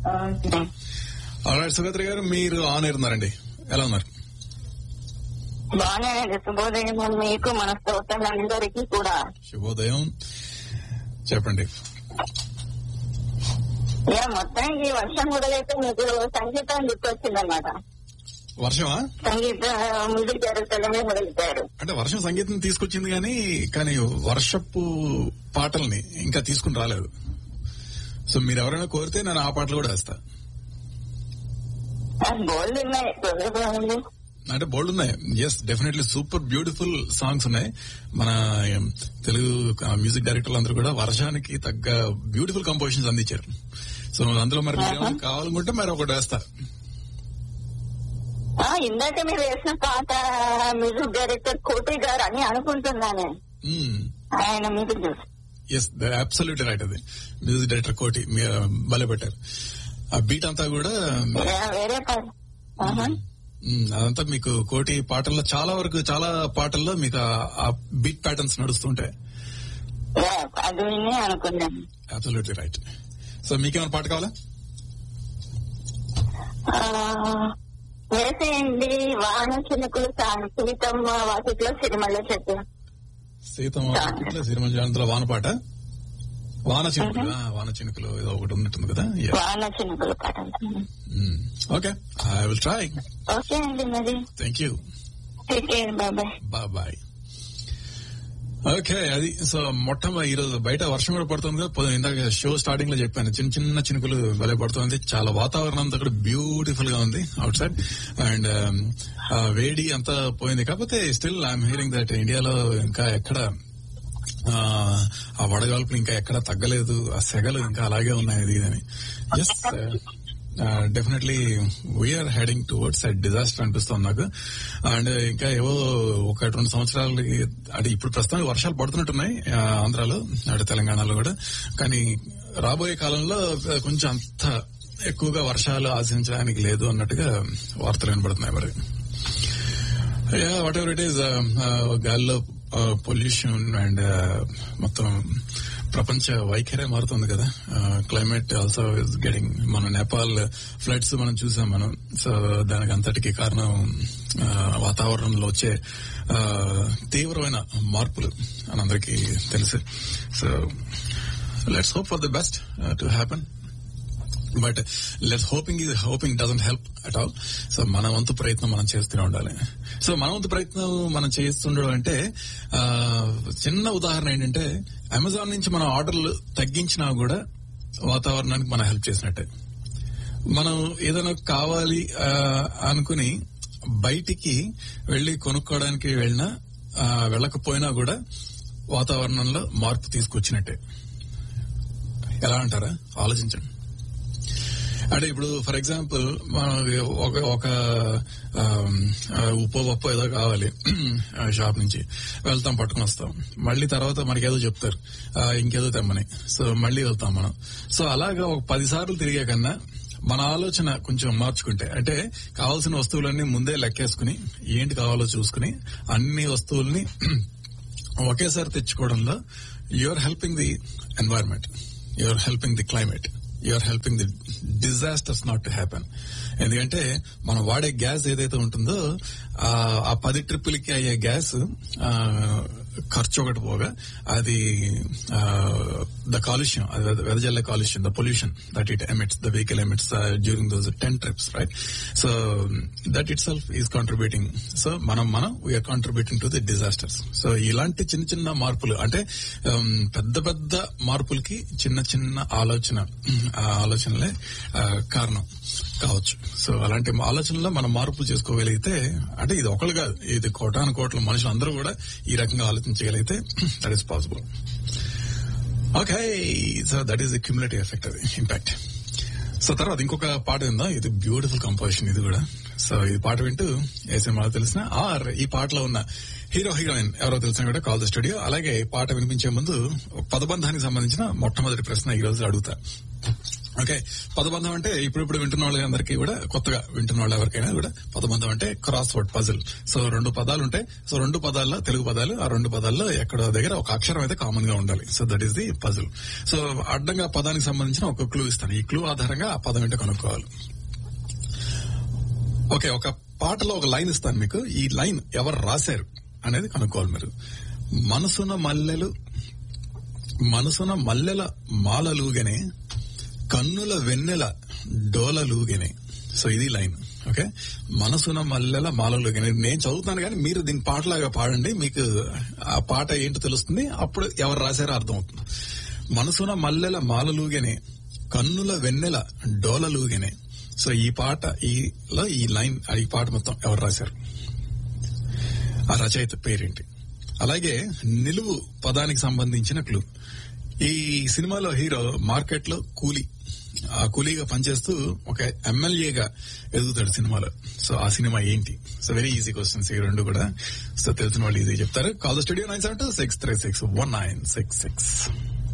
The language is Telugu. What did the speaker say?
ఆల్రైట్ సుగత్రి గారు, మీరు ఆన్ ఎయిర్ ఉన్నారండి. ఎలా ఉన్నారు? బాగానే. శుభోదయం మీకు, మన శ్రోతలందరికీ కూడా శుభోదయం. చెప్పండి. మొత్తానికి వర్షం మొదలైతే మీకు సంగీతం గుర్తొచ్చిందన్నమాట. వర్షమా? సంగీత మ్యూజిక్ డైరెక్టర్లనే మొదలెట్టారు. అంటే వర్షం సంగీతం తీసుకొచ్చింది కానీ వర్షపు పాటల్ని ఇంకా తీసుకుని రాలేదు. సో మీరు ఎవరైనా కోరితే నేను ఆ పాటలు కూడా వేస్తా. బోల్డ్ ఉన్నాయి అంటే బోల్డ్ ఉన్నాయి. Yes, definitely super beautiful songs ఉన్నాయి. మన తెలుగు మ్యూజిక్ డైరెక్టర్లు అందరూ కూడా వర్షానికి తగ్గ బ్యూటిఫుల్ కంపోజిషన్స్ అందించారు. సో అందులో మరి మీరు కావాలనుకుంటే మరి ఒకటి వేస్తా. ఇందాక మీరు వేసిన పాట మ్యూజిక్ డైరెక్టర్ కోటి గారు అని అనుకుంటున్నాను. ఆయన మ్యూజిక్ ఎస్, అబ్సల్యూట్లీ రైట్. అది మ్యూజిక్ డైరెక్టర్ కోటి భలే పెట్టారు. ఆ బీట్ అంతా కూడా వేరే అదంతా మీకు కోటి పాటల్లో చాలా వరకు, చాలా పాటల్లో మీకు ఆ బీట్ ప్యాటర్న్స్ నడుస్తుంటాయి. అది అనుకున్నాను. Absolutely right. సో మీకేమైనా పాట కావాలా? వేసేయండి. వాన చినుకులు సీతమ్మ వాకిట్లో సిరిమల్ల చెట్టు. సీతమ్మ వాకిట్లో సిరిమల్ల చెట్టులో వాన పాట. వాన చినుకులు ఏదో ఒకటి ఉన్నట్టుంది కదా. వాన చినుకులు పాట. Okay, I will try. Okay అండి, మరి thank you. Bye bye. Okay, అది సో మొట్టమొదటి ఈరోజు బయట వర్షం కూడా పడుతుంది కదా. ఇందాక షో స్టార్టింగ్ లో చెప్పాను, చిన్న చిన్న చినుకులు భలే పడుతుంది. చాలా వాతావరణం అంతా కూడా బ్యూటిఫుల్ గా ఉంది అవుట్ సైడ్. అండ్ వేడి అంతా పోయింది. కాకపోతే స్టిల్ ఐఎమ్ హియరింగ్ దట్ ఇండియాలో ఇంకా ఎక్కడ ఆ వడగాల్పులు ఇంకా ఎక్కడ తగ్గలేదు. ఆ సెగలు ఇంకా అలాగే ఉన్నాయి. అది అని yes, definitely we're heading towards ఎ డిజాస్టర్ అనిపిస్తుంది నాకు. అండ్ ఇంకా ఏవో 1-2 సంవత్సరాలకి అంటే ఇప్పుడు ప్రస్తుతానికి వర్షాలు పడుతున్నట్టున్నాయి ఆంధ్రాలో, అటు తెలంగాణలో కూడా. కానీ రాబోయే కాలంలో కొంచెం అంత ఎక్కువగా వర్షాలు ఆశించడానికి లేదు అన్నట్టుగా వార్తలు వినబడుతున్నాయి. మరి వాట్ ఎవర్ ఇట్ ఈస్, గాల్లో పొల్యూషన్ అండ్ మొత్తం ప్రపంచ వైఖరే మారుతుంది కదా. క్లైమేట్ ఆల్సో ఇస్ గెటింగ్, మన నేపాల్ ఫ్లడ్స్ మనం చూసాం మనం. సో దానికి అంతటికి కారణం వాతావరణంలో వచ్చే తీవ్రమైన మార్పులు అని అందరికీ తెలుసు. So let's hope for the best to happen. But let's hoping doesn't help at all. So మన వంతు ప్రయత్నం మనం చేస్తూనే ఉండాలి. సో మన వంతు ప్రయత్నం మనం చేస్తుండడం అంటే చిన్న ఉదాహరణ ఏంటంటే, అమెజాన్ నుంచి మనం ఆర్డర్లు తగ్గించినా కూడా వాతావరణానికి మనం హెల్ప్ చేసినట్టే. మనం ఏదైనా కావాలి అనుకుని బయటికి వెళ్లి కొనుక్కోవడానికి వెళ్ళకపోయినా కూడా వాతావరణంలో మార్పు తీసుకొచ్చినట్టే. ఎలా అంటారా? ఆలోచించండి. అంటే ఇప్పుడు ఫర్ ఎగ్జాంపుల్ ఒక ఉప్పు ఏదో కావాలి షాప్ నుంచి వెళ్తాం, పట్టుకుని వస్తాం. మళ్ళీ తర్వాత మనకి ఏదో చెప్తారు ఇంకేదో తెమ్మని. సో మళ్ళీ వెళ్తాం మనం. సో అలాగా ఒక 10 సార్లు తిరిగే కన్నా మన ఆలోచన కొంచెం మార్చుకుంటే, అంటే కావాల్సిన వస్తువులన్నీ ముందే లెక్కేసుకుని ఏంటి కావాలో చూసుకుని అన్ని వస్తువుల్ని ఒకేసారి తెచ్చుకోవడంలో you're helping the environment, you're helping the climate, you're helping the disasters not to happen. ఎందుకంటే మనం వాడే గ్యాస్ ఏదైతే ఉంటుందో ఆ 10 ట్రిప్పులకి అయ్యే గ్యాస్ ఖర్చు ఒకటి పోగా అది ద కాలుష్యం, వెదజల్లే కాలుష్యం, the pollution that it emits, the vehicle emits during those 10 trips, right? So that it self is contributing. So మనం we are contributing to the disasters. So ఇలాంటి చిన్న చిన్న మార్పులు, అంటే పెద్ద పెద్ద మార్పులకి చిన్న చిన్న ఆలోచనలే కారణం కావచ్చు. సో అలాంటి ఆలోచనలో మనం మార్పులు చేసుకోగలిగితే, అంటే ఇది ఒకళ్ళు కాదు, ఇది కోటాను కోట్ల మనుషులు అందరూ కూడా ఈ రకంగా ఆలోచించగలిగితే that is possible. Okay, so that is the cumulative effect, అది ఇంపాక్ట్. సో తర్వాత ఇంకొక పాట విందాం. ఇది బ్యూటిఫుల్ కంపోజిషన్ ఇది కూడా. సో ఈ పాట వింటూ ఏ సినిమా తెలిసిన ఈ పాటలో ఉన్న హీరో హీరోయిన్ ఎవరో తెలిసినా కూడా కాల్ ద స్టూడియో. అలాగే పాట వినిపించే ముందు పదబంధానికి సంబంధించిన మొట్టమొదటి ప్రశ్న ఈ రోజు అడుగుతా. ఓకే, పదబంధం అంటే ఇప్పుడు వింటున్న వాళ్ళందరికీ కూడా, కొత్తగా వింటున్న వాళ్ళు ఎవరికైనా కూడా పదబంధం అంటే క్రాస్ వర్డ్ పజిల్. సో 2 పదాలు ఉంటాయి. సో 2 పదాల్లో తెలుగు పదాలు, ఆ 2 పదాల్లో ఎక్కడో దగ్గర ఒక అక్షరం అయితే కామన్ గా ఉండాలి. So that is the puzzle. So అడ్డంగా పదానికి సంబంధించిన ఒక క్లూ ఇస్తాను. ఈ క్లూ ఆధారంగా ఆ పదం ఏంటో కనుక్కోవాలి. ఓకే, ఒక పాటలో ఒక లైన్ ఇస్తాను మీకు. ఈ లైన్ ఎవరు రాశారు అనేది కనుక్కోవాలి మీరు. మనసున మల్లెల మాలలుగనే, కన్నుల వెన్నెల డోలలుగనే. సో ఇది లైన్. ఓకే, మనసున మల్లెల మాలలుగనే. నేను చదువుతాను కానీ మీరు దీని పాటలాగా పాడండి, మీకు ఆ పాట ఏంటో తెలుస్తుంది. అప్పుడు ఎవరు రాశారో అర్థమవుతుంది. మనసున మల్లెల మాలలుగనే, కన్నుల వెన్నెల డోలలుగనే. సో ఈ పాట ఈ లైన్, ఈ పాట మొత్తం ఎవరు రాశారు, ఆ రచయిత పేరేంటి? అలాగే నిలువు పదానికి సంబంధించిన క్లూ. ఈ సినిమాలో హీరో మార్కెట్ లో కూలీగా పనిచేస్తూ ఒక ఎమ్మెల్యేగా ఎదుగుతాడు సినిమాలో. సో ఆ సినిమా ఏంటి? సో వెరీ ఈజీ క్వశ్చన్స్ ఈ 2 కూడా. సో తెలిసిన వాళ్ళు ఈజీ చెప్తారు. Call the studio 972-636-1966.